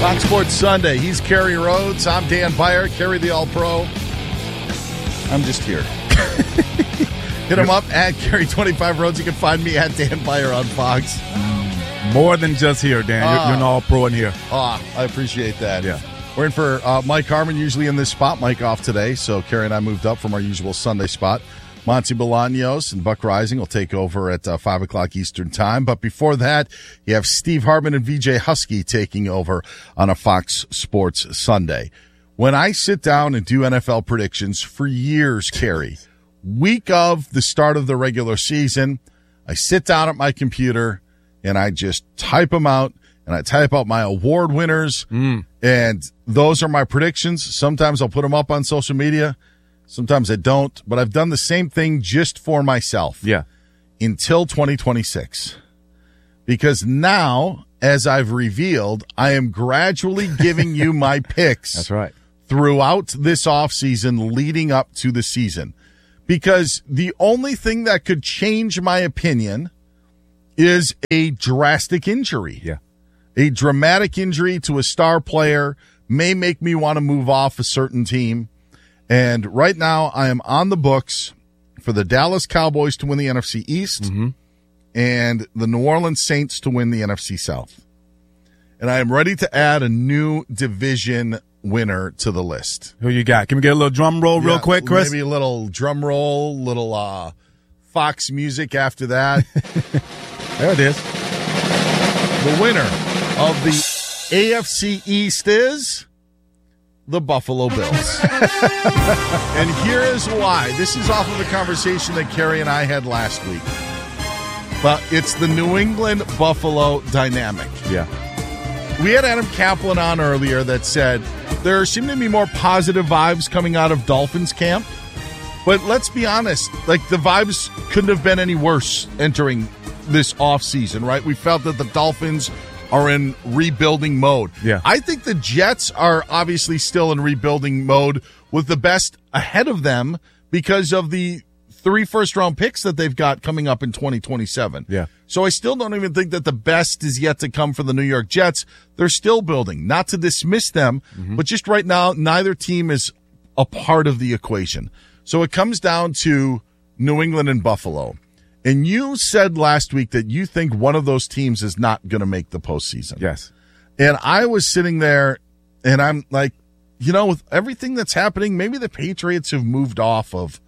Fox Sports Sunday. He's Kerry Rhodes. I'm Dan Beyer, Kerry the All-Pro. I'm just here. Hit him up at Kerry25 Rhodes. You can find me at Dan Beyer on Fox. More than just here, Dan. You're an All-Pro in here. I appreciate that. Yeah. We're in for Mike Harmon, usually in this spot. Mike off today, so Kerry and I moved up from our usual Sunday spot. Monty Bolaños and Buck Rising will take over at 5 o'clock Eastern Time. But before that, you have Steve Hartman and VJ Husky taking over on a Fox Sports Sunday. When I sit down and do NFL predictions for years, Kerry, week of the start of the regular season, I sit down at my computer and I just type them out, and I type out my award winners, and those are my predictions. Sometimes I'll put them up on social media. Sometimes I don't, but I've done the same thing just for myself. Yeah. Until 2026. Because now, as I've revealed, I am gradually giving you my picks. That's right. Throughout this offseason leading up to the season. Because the only thing that could change my opinion is a drastic injury. Yeah. A dramatic injury to a star player may make me want to move off a certain team. And right now, I am on the books for the Dallas Cowboys to win the NFC East and the New Orleans Saints to win the NFC South. And I am ready to add a new division winner to the list. Who you got? Can we get a little drum roll real quick, Chris? Maybe a little drum roll, little Fox music after that. There it is. The winner of the AFC East is the Buffalo Bills. And here is why. This is off of a conversation that Kerry and I had last week. But it's the New England Buffalo dynamic. Yeah. We had Adam Kaplan on earlier that said there seem to be more positive vibes coming out of Dolphins camp. But let's be honest, like the vibes couldn't have been any worse entering this offseason, right? We felt that the Dolphins are in rebuilding mode. Yeah. I think the Jets are obviously still in rebuilding mode with the best ahead of them because of the 3 first-round picks that they've got coming up in 2027. Yeah. So I still don't even think that the best is yet to come for the New York Jets. They're still building. Not to dismiss them, but just right now, neither team is a part of the equation. So it comes down to New England and Buffalo. And you said last week that you think one of those teams is not going to make the postseason. Yes. And I was sitting there, and I'm like, you know, with everything that's happening, maybe the Patriots have moved off of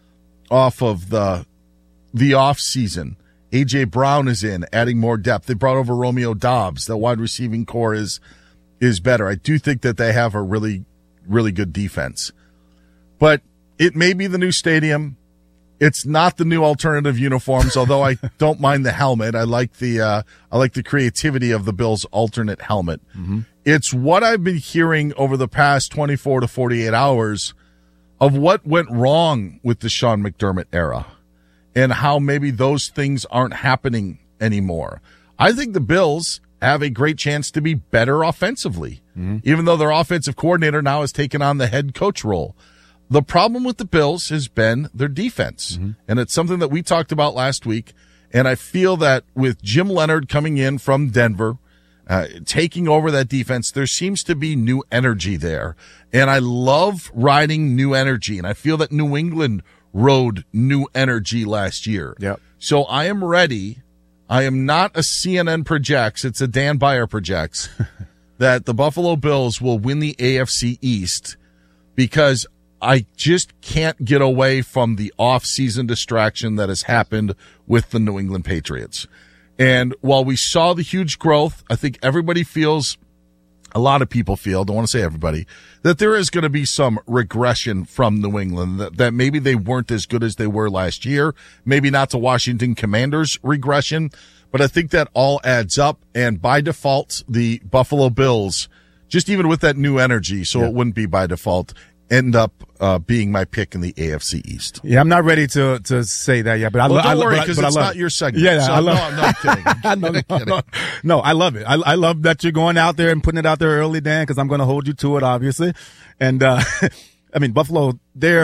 the off season. A.J. Brown is in, adding more depth. They brought over Romeo Doubs. The wide receiving core is better. I do think that they have a really, really good defense. But it may be the new stadium. It's not the new alternative uniforms, although I don't mind the helmet. I like the creativity of the Bills' alternate helmet. It's what I've been hearing over the past 24 to 48 hours of what went wrong with the Sean McDermott era and how maybe those things aren't happening anymore. I think the Bills have a great chance to be better offensively, even though their offensive coordinator now has taken on the head coach role. The problem with the Bills has been their defense, and it's something that we talked about last week, and I feel that with Jim Leonard coming in from Denver, taking over that defense, there seems to be new energy there, and I love riding new energy, and I feel that New England rode new energy last year. Yep. So I am ready. I am not a CNN projects, it's a Dan Beyer projects, that the Buffalo Bills will win the AFC East because I just can't get away from the off-season distraction that has happened with the New England Patriots. And while we saw the huge growth, I think everybody feels, a lot of people feel, don't want to say everybody, that there is going to be some regression from New England, that maybe they weren't as good as they were last year, maybe not to Washington Commanders regression, but I think that all adds up. And by default, the Buffalo Bills, just even with that new energy, so it wouldn't be by default, end up being my pick in the AFC East. Yeah, I'm not ready to say that yet, but don't worry, because it's not your segment. Yeah, so I love. No, I'm not kidding. No, I love it. I love that you're going out there and putting it out there early, Dan, because I'm going to hold you to it, obviously. And I mean, Buffalo,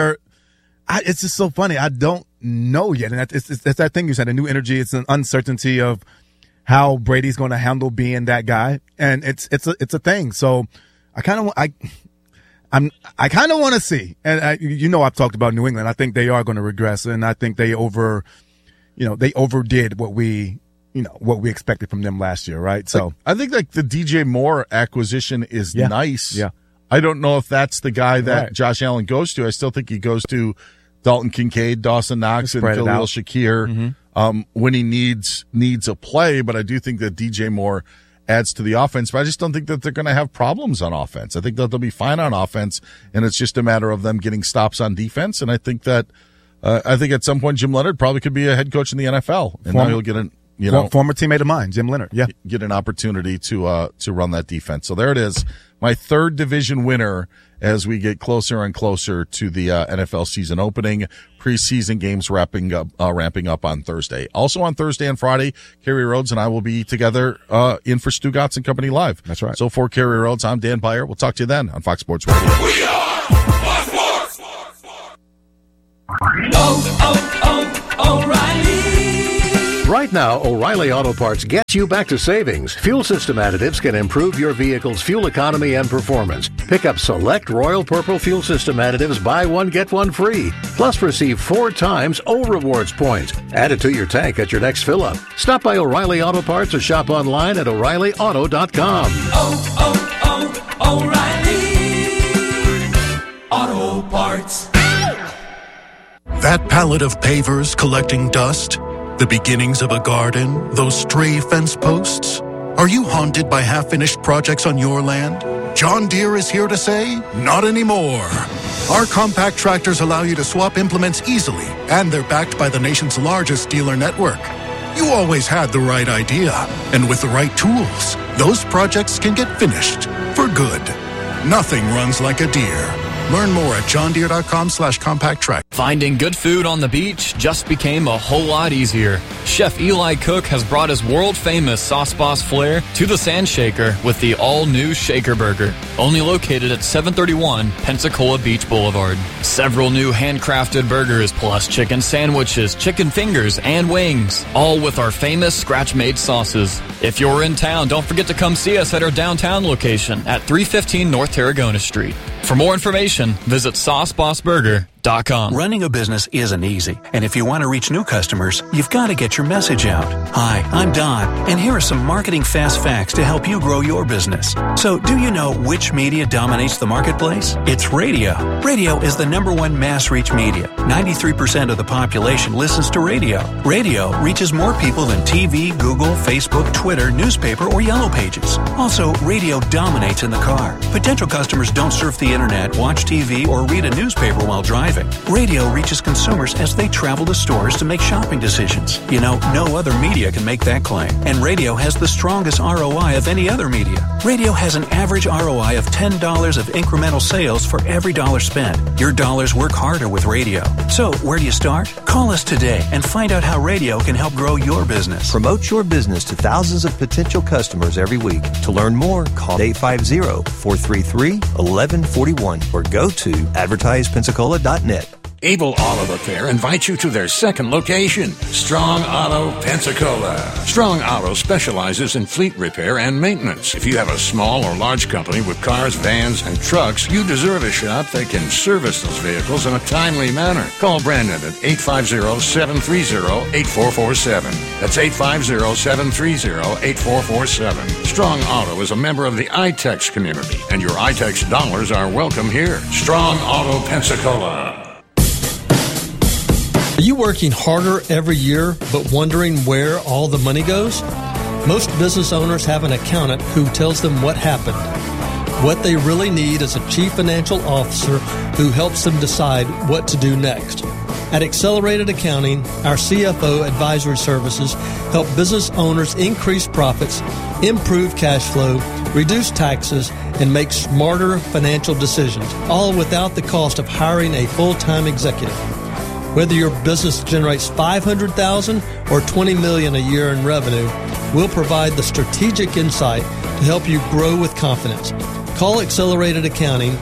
it's just so funny. I don't know yet, and it's that thing you said, a new energy. It's an uncertainty of how Brady's going to handle being that guy, and it's a thing. So I kind of want to see, and I've talked about New England. I think they are going to regress, and I think they overdid what we expected from them last year, right? So I think like the DJ Moore acquisition is nice. Yeah. I don't know if that's the guy that Josh Allen goes to. I still think he goes to Dalton Kincaid, Dawson Knox, and Khalil Shakir when he needs a play. But I do think that DJ Moore adds to the offense. But I just don't think that they're going to have problems on offense. I think that they'll be fine on offense, and it's just a matter of them getting stops on defense. And I think that at some point Jim Leonard probably could be a head coach in the NFL, and now he'll get former teammate of mine, Jim Leonard. Yeah, get an opportunity to run that defense. So there it is, my third division winner as we get closer and closer to the NFL season opening. Preseason games ramping up on Thursday. Also on Thursday and Friday, Kerry Rhodes and I will be together in for Stugotz and Company Live. That's right. So for Kerry Rhodes, I'm Dan Beyer. We'll talk to you then on Fox Sports Radio. We are Fox Sports. O'Reilly. Right now, O'Reilly Auto Parts gets you back to savings. Fuel system additives can improve your vehicle's fuel economy and performance. Pick up select Royal Purple fuel system additives, buy one, get one free. Plus receive 4 times O Rewards points. Add it to your tank at your next fill-up. Stop by O'Reilly Auto Parts or shop online at O'ReillyAuto.com. O'Reilly Auto Parts. That pallet of pavers collecting dust? The beginnings of a garden? Those stray fence posts? Are you haunted by half-finished projects on your land? John Deere is here to say, not anymore. Our compact tractors allow you to swap implements easily, and they're backed by the nation's largest dealer network. You always had the right idea, and with the right tools, those projects can get finished for good. Nothing runs like a Deere. Learn more at johndeere.com/compact track. Finding good food on the beach just became a whole lot easier. Chef Eli Cook has brought his world-famous Sauce Boss flair to the Sand Shaker with the all-new Shaker Burger, only located at 731 Pensacola Beach Boulevard. Several new handcrafted burgers plus chicken sandwiches, chicken fingers, and wings, all with our famous scratch-made sauces. If you're in town, don't forget to come see us at our downtown location at 315 North Tarragona Street. For more information, visit SauceBossBurger.com. Running a business isn't easy, and if you want to reach new customers, you've got to get your message out. Hi, I'm Don, and here are some marketing fast facts to help you grow your business. So, do you know which media dominates the marketplace? It's radio. Radio is the #1 mass reach media. 93% of the population listens to radio. Radio reaches more people than TV, Google, Facebook, Twitter, newspaper, or Yellow Pages. Also, radio dominates in the car. Potential customers don't surf the internet, watch TV, or read a newspaper while driving. Radio reaches consumers as they travel to stores to make shopping decisions. You know, no other media can make that claim. And radio has the strongest ROI of any other media. Radio has an average ROI of $10 of incremental sales for every dollar spent. Your dollars work harder with radio. So, where do you start? Call us today and find out how radio can help grow your business. Promote your business to thousands of potential customers every week. To learn more, call 850-433-1141 or go to advertisepensacola.net. Able Auto Repair invites you to their second location, Strong Auto Pensacola. Strong Auto specializes in fleet repair and maintenance. If you have a small or large company with cars, vans, and trucks, you deserve a shop that can service those vehicles in a timely manner. Call Brandon at 850-730-8447. That's 850-730-8447. Strong Auto is a member of the iTex community, and your iTex dollars are welcome here. Strong Auto Pensacola. Are you working harder every year but wondering where all the money goes? Most business owners have an accountant who tells them what happened. What they really need is a chief financial officer who helps them decide what to do next. At Accelerated Accounting, our CFO advisory services help business owners increase profits, improve cash flow, reduce taxes, and make smarter financial decisions, all without the cost of hiring a full-time executive. Whether your business generates $500,000 or $20 million a year in revenue, we'll provide the strategic insight to help you grow with confidence. Call Accelerated Accounting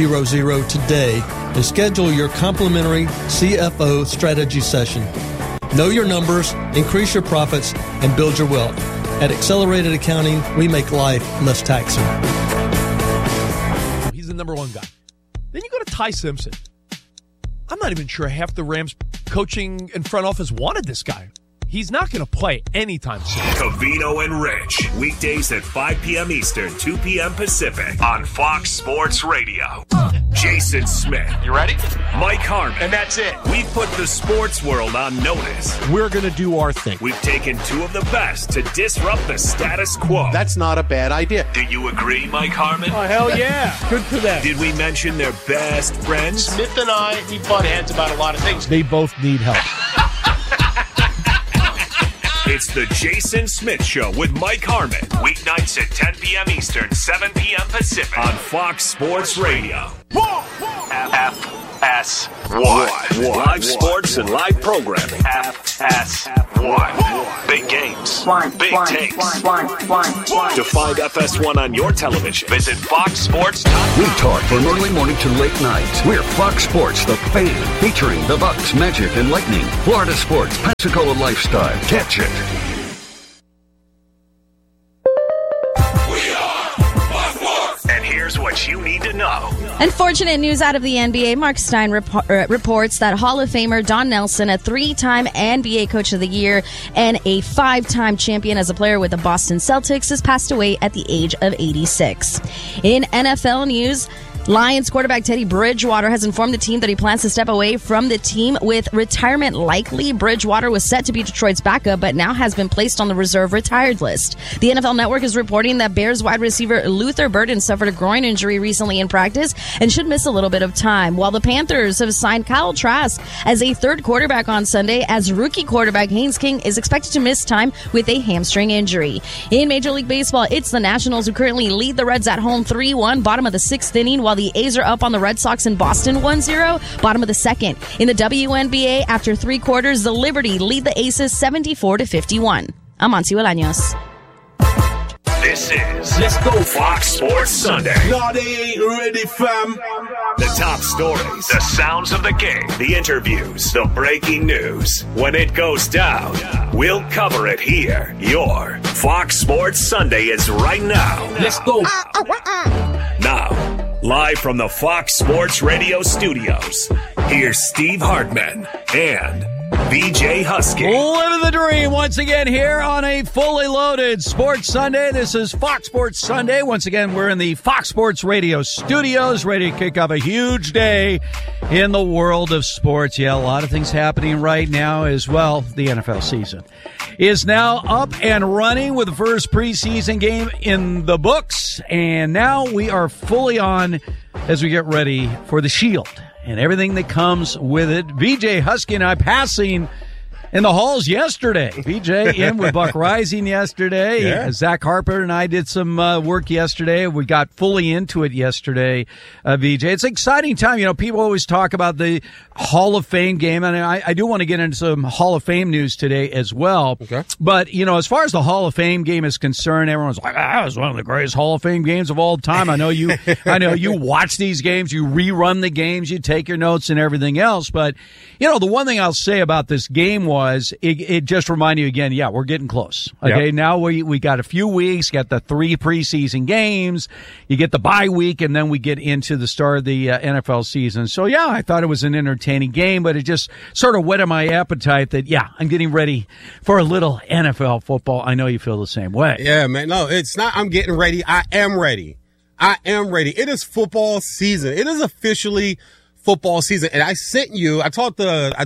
850-944-8500 today and schedule your complimentary CFO strategy session. Know your numbers, increase your profits, and build your wealth. At Accelerated Accounting, we make life less taxing. He's the number one guy. Then you go to Ty Simpson. I'm not even sure half the Rams coaching and front office wanted this guy. He's not going to play anytime soon. Covino and Rich, weekdays at 5 p.m. Eastern, 2 p.m. Pacific on Fox Sports Radio. Jason Smith. You ready? Mike Harmon. And that's it. We've put the sports world on notice. We're going to do our thing. We've taken two of the best to disrupt the status quo. That's not a bad idea. Do you agree, Mike Harmon? Oh, hell yeah. Good for them. Did we mention their best friends? Smith and I, we butt heads about a lot of things. They both need help. It's the Jason Smith Show with Mike Harmon. Weeknights at 10 p.m. Eastern, 7 p.m. Pacific on Fox Sports Radio. FS1. Live sports and live programming. FS1. Big games. Big takes. To find FS1 on your television, visit FoxSports.com. We talk from early morning to late night. We're Fox Sports, the fan, featuring the Bucks, Magic, and Lightning. Florida sports, Pensacola lifestyle. Catch it. And here's what you need to know. Unfortunate news out of the NBA. Mark Stein reports that Hall of Famer Don Nelson, a 3-time NBA Coach of the Year and a 5-time champion as a player with the Boston Celtics, has passed away at the age of 86. In NFL news, Lions quarterback Teddy Bridgewater has informed the team that he plans to step away from the team with retirement likely. Bridgewater was set to be Detroit's backup, but now has been placed on the reserve retired list. The NFL Network is reporting that Bears wide receiver Luther Burden suffered a groin injury recently in practice and should miss a little bit of time, while the Panthers have signed Kyle Trask as a third quarterback on Sunday, as rookie quarterback Haynes King is expected to miss time with a hamstring injury. In Major League Baseball, it's the Nationals who currently lead the Reds at home 3-1, bottom of the 6th inning, while the A's are up on the Red Sox in Boston 1-0, bottom of the 2nd. In the WNBA, after 3 quarters, the Liberty lead the Aces 74-51. I'm Monty Bolaños. This is Let's Go Fox Sports Sunday. No, they ain't ready, fam. The top stories, the sounds of the game, the interviews, the breaking news. When it goes down, we'll cover it here. Your Fox Sports Sunday is right now. Let's go. Now, live from the Fox Sports Radio studios, here's Steve Hartman and BJ Husky. Living the dream once again here on a fully loaded Sports Sunday. This is Fox Sports Sunday. Once again, we're in the Fox Sports Radio studios, ready to kick off a huge day in the world of sports. Yeah, a lot of things happening right now as well. The NFL season is now up and running with the first preseason game in the books. And now we are fully on as we get ready for the Shield and everything that comes with it. BJ Husky and I passing in the halls yesterday. BJ in with Buck Rising yesterday. Yeah. Zach Harper and I did some work yesterday. We got fully into it yesterday, BJ. It's an exciting time. You know, people always talk about the Hall of Fame game, and I do want to get into some Hall of Fame news today as well. Okay. But, you know, as far as the Hall of Fame game is concerned, everyone's like, it's one of the greatest Hall of Fame games of all time. I know you watch these games, you rerun the games, you take your notes and everything else. But, you know, the one thing I'll say about this game was it just reminded you again, yeah, we're getting close. Okay, Now we got a few weeks, got the 3 preseason games, you get the bye week, and then we get into the start of the NFL season. So, yeah, I thought it was an entertaining game, but it just sort of whetted my appetite that, yeah, I'm getting ready for a little NFL football. I know you feel the same way. Yeah, man. No, it's not I'm getting ready. I am ready. I am ready. It is football season. It is officially football season. And I told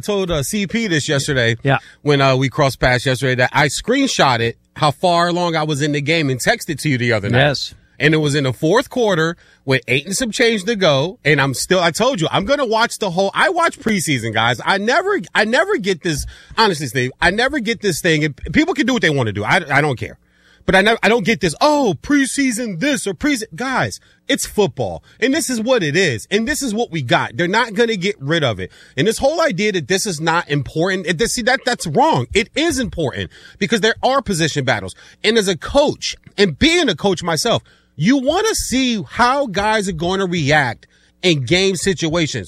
CP this yesterday. Yeah. When we crossed paths yesterday, that I screenshotted how far along I was in the game and texted to you the other night. Yes. And it was in the 4th quarter with 8 and some change to go. And I told you, I'm going to watch I watch preseason, guys. I never get this, honestly, Steve, I never get this thing. And people can do what they want to do. I don't care. But I don't get this, preseason this or preseason. Guys, it's football. And this is what it is. And this is what we got. They're not going to get rid of it. And this whole idea that this is not important, that's wrong. It is important because there are position battles. And as a coach, and being a coach myself, you want to see how guys are going to react in game situations.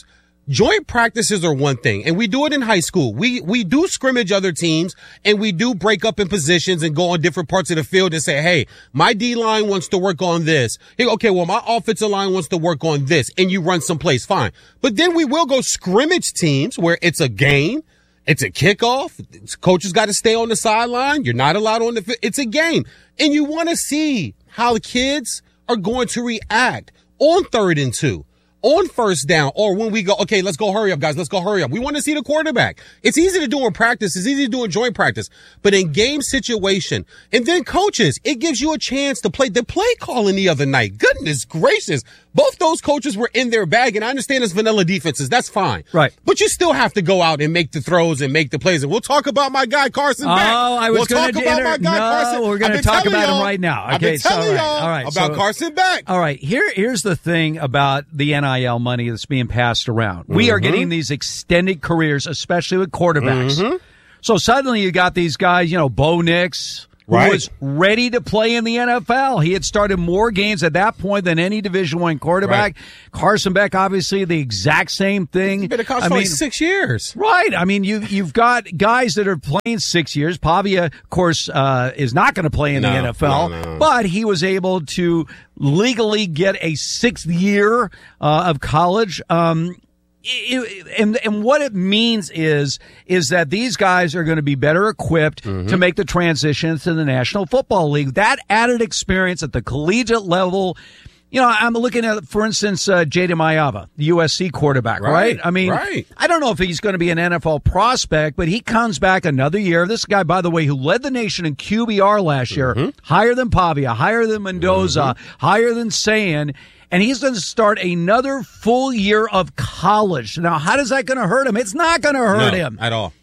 Joint practices are one thing, and we do it in high school. We do scrimmage other teams, and we do break up in positions and go on different parts of the field and say, hey, my D-line wants to work on this. Hey, okay, well, my offensive line wants to work on this, and you run someplace, fine. But then we will go scrimmage teams where it's a game, it's a kickoff, coaches got to stay on the sideline, you're not allowed on the field, it's a game. And you want to see how the kids are going to react on 3rd and 2. On first down, or when we go, okay, let's go hurry up, guys. Let's go hurry up. We want to see the quarterback. It's easy to do in practice. It's easy to do in joint practice. But in game situation, and then coaches, it gives you a chance to play the play calling the other night. Goodness gracious. Both those coaches were in their bag, and I understand it's vanilla defenses. That's fine. Right. But you still have to go out and make the throws and make the plays. And we'll talk about my guy, Carson Beck. Oh, I was going to talk about my guy, Carson. We're going to talk about him right now. Okay, I've been telling y'all all right, about Carson Beck. All right, here's the thing about the NIL money that's being passed around. We are getting these extended careers, especially with quarterbacks. So suddenly you got these guys, Bo Nix, who was ready to play in the NFL. He had started more games at that point than any Division I quarterback. Right. Carson Beck, obviously, the exact same thing. He's been a college for like 6 years. Right. I mean, you've got guys that are playing 6 years. Pavia, of course, is not going to play in the NFL, but he was able to legally get a 6th year of college. And what it means is that these guys are going to be better equipped to make the transition to the National Football League. That added experience at the collegiate level. I'm looking at, for instance, Jada Mayava, the USC quarterback, right? I mean, I don't know if he's going to be an NFL prospect, but he comes back another year. This guy, by the way, who led the nation in QBR last year, higher than Pavia, higher than Mendoza, higher than Sayin, and he's going to start another full year of college. Now, how is that going to hurt him? It's not going to hurt him. At all.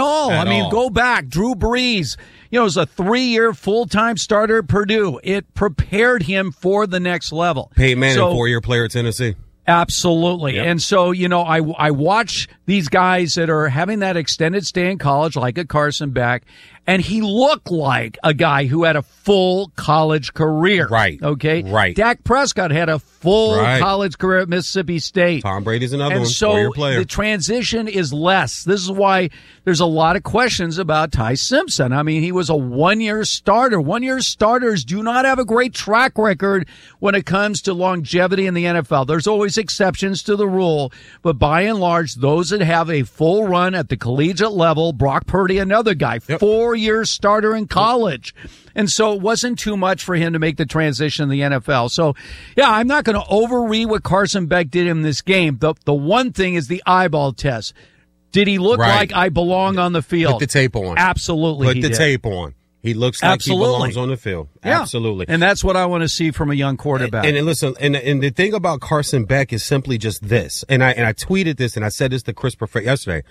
I mean, go back. Drew Brees, was a 3-year full-time starter at Purdue. It prepared him for the next level. Peyton Manning, 4-year player at Tennessee. Absolutely. Yep. And so, I watch these guys that are having that extended stay in college, like a Carson Beck, and he looked like a guy who had a full college career. Right. Okay? Right. Dak Prescott had a full college career at Mississippi State. Tom Brady's another one, so 4-year player. The transition is less. This is why there's a lot of questions about Ty Simpson. I mean, he was a 1-year starter. 1-year starters do not have a great track record when it comes to longevity in the NFL. There's always exceptions to the rule, but by and large, those that have a full run at the collegiate level, Brock Purdy, another guy, 4-year starter in college. And so it wasn't too much for him to make the transition in the NFL. So, I'm not going to overread what Carson Beck did in this game. The one thing is the eyeball test. Did he look like I belong on the field? Put the tape on. Absolutely. Put the tape on. He looks like he belongs on the field. Yeah. Absolutely. And that's what I want to see from a young quarterback. And listen, and the thing about Carson Beck is simply just this. And I tweeted this and I said this to Chris Perfett yesterday.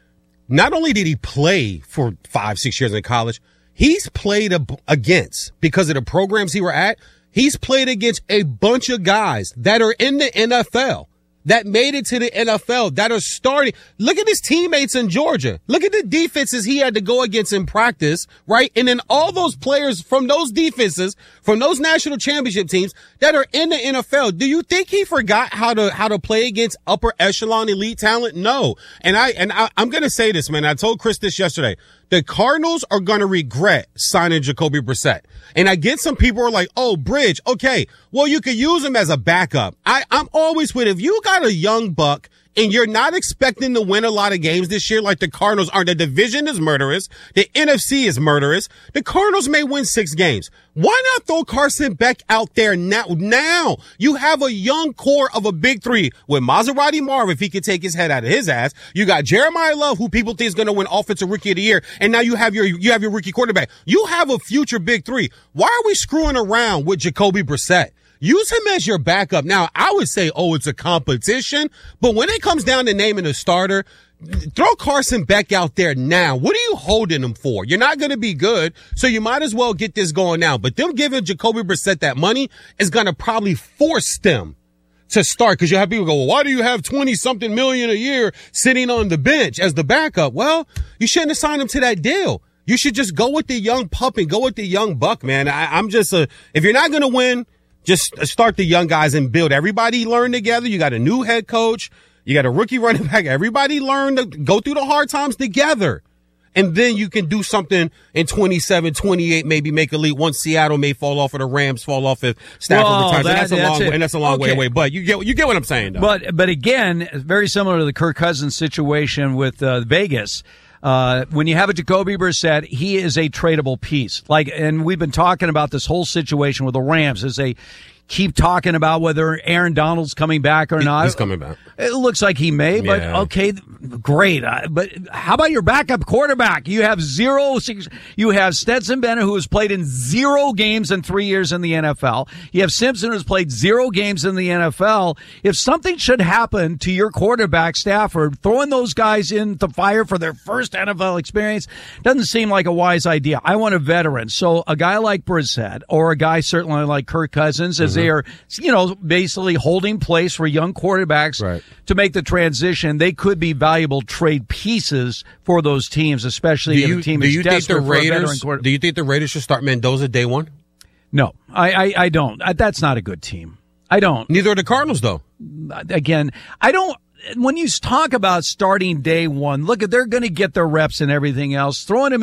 Not only did he play for 5-6 years in college, he's played against, because of the programs he were at, he's played against a bunch of guys that are in the NFL, that made it to the NFL, that are starting. Look at his teammates in Georgia. Look at the defenses he had to go against in practice, right? And then all those players from those defenses, from those national championship teams that are in the NFL. Do you think he forgot how to play against upper echelon elite talent? No. And I'm going to say this, man. I told Chris this yesterday. The Cardinals are going to regret signing Jacoby Brissett. And I get some people are like, oh, Bridge, okay, well, you could use him as a backup. I'm always with, if you got a young buck and you're not expecting to win a lot of games this year, like the Cardinals are, the division is murderous, the NFC is murderous, the Cardinals may win 6 games. Why not throw Carson Beck out there now? Now you have a young core of a big 3 with Maserati Marv, if he could take his head out of his ass. You got Jeremiah Love, who people think is going to win Offensive Rookie of the Year, and now you have your rookie quarterback. You have a future big 3. Why are we screwing around with Jacoby Brissett? Use him as your backup. Now, I would say, it's a competition, but when it comes down to naming a starter, throw Carson Beck out there now. What are you holding him for? You're not going to be good, so you might as well get this going now. But them giving Jacoby Brissett that money is going to probably force them to start, because you have people go, well, why do you have 20-something million a year sitting on the bench as the backup? Well, you shouldn't have signed him to that deal. You should just go with the young pup and go with the young buck, man. I'm just if you're not going to win, just start the young guys and build. Everybody learn together. You got a new head coach. You got a rookie running back. Everybody learn to go through the hard times together. And then you can do something in 27, 28, maybe make a leap once Seattle may fall off or the Rams fall off if Stafford retires. And that's a long way away. But you get what I'm saying, though. But again, very similar to the Kirk Cousins situation with Vegas. When you have a Jacoby Brissett, he is a tradable piece. And we've been talking about this whole situation with the Rams as they keep talking about whether Aaron Donald's coming back or not. He's coming back. It looks like he may, but okay, great. But how about your backup quarterback? You have you have Stetson Bennett, who has played in 0 games in 3 years in the NFL. You have Simpson, who's played 0 games in the NFL. If something should happen to your quarterback, Stafford, throwing those guys in the fire for their first NFL experience doesn't seem like a wise idea. I want a veteran. So a guy like Brissett or a guy certainly like Kirk Cousins, as they are, basically holding place for young quarterbacks to make the transition, they could be valuable trade pieces for those teams, especially if a team is desperate for a veteran quarterback. Do you think the Raiders should start Mendoza day one? No, I don't. That's not a good team. I don't. Neither are the Cardinals, though. Again, I don't. When you talk about starting day one, look, they're going to get their reps and everything else. Throwing him